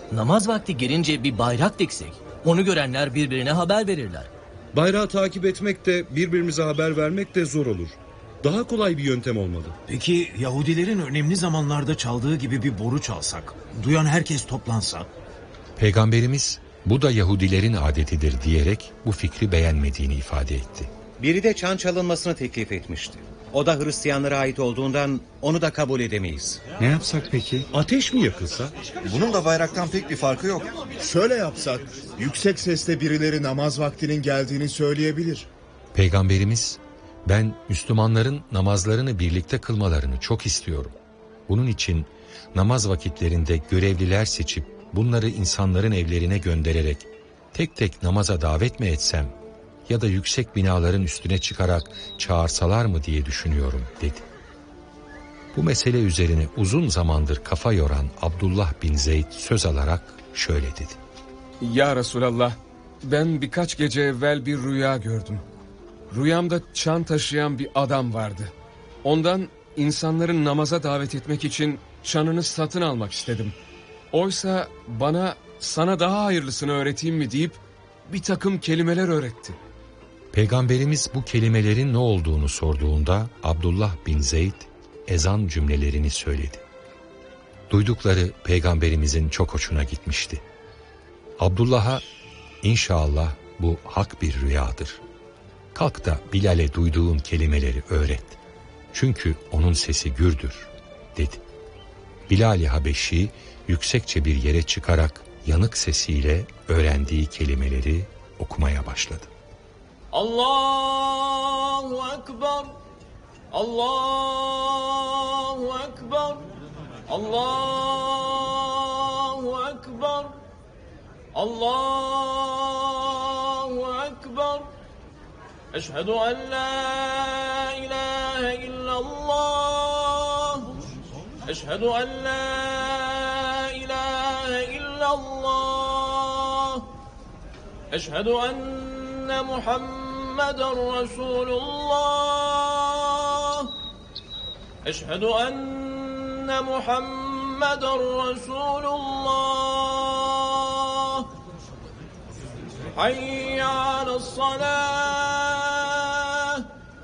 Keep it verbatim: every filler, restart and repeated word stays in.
Namaz vakti gelince bir bayrak diksek. Onu görenler birbirine haber verirler. Bayrağı takip etmek de birbirimize haber vermek de zor olur. Daha kolay bir yöntem olmalı. Peki Yahudilerin önemli zamanlarda çaldığı gibi bir boru çalsak, duyan herkes toplansa? Peygamberimiz bu da Yahudilerin adetidir diyerek bu fikri beğenmediğini ifade etti. Biri de çan çalınmasını teklif etmişti. O da Hristiyanlara ait olduğundan onu da kabul edemeyiz. Ne yapsak peki? Ateş mi yakılsa? Bunun da bayraktan pek bir farkı yok. Şöyle yapsak, yüksek sesle birileri namaz vaktinin geldiğini söyleyebilir. Peygamberimiz, ben Müslümanların namazlarını birlikte kılmalarını çok istiyorum. Bunun için namaz vakitlerinde görevliler seçip bunları insanların evlerine göndererek tek tek namaza davet mi etsem ya da yüksek binaların üstüne çıkarak çağırsalar mı diye düşünüyorum dedi. Bu mesele üzerine uzun zamandır kafa yoran Abdullah bin Zeyd söz alarak şöyle dedi. Ya Resulallah, ben birkaç gece evvel bir rüya gördüm. Rüyamda çan taşıyan bir adam vardı. Ondan insanların namaza davet etmek için çanını satın almak istedim. Oysa bana sana daha hayırlısını öğreteyim mi deyip bir takım kelimeler öğretti. Peygamberimiz bu kelimelerin ne olduğunu sorduğunda Abdullah bin Zeyd ezan cümlelerini söyledi. Duydukları Peygamberimizin çok hoşuna gitmişti. Abdullah'a inşallah bu hak bir rüyadır. Kalk da Bilal'e duyduğun kelimeleri öğret. Çünkü onun sesi gürdür dedi. Bilal-i Habeşi yüksekçe bir yere çıkarak yanık sesiyle öğrendiği kelimeleri okumaya başladı. Allahu Ekber, Allahu Ekber, Allahu Ekber, Allahu Ekber. Eşhedü en la ilahe illallah, Eşhedü en la ilahe illallah, Eşhedü enne Muhammeden Resulullah, Eşhedü enne Muhammeden Resulullah. Hayya alas salah.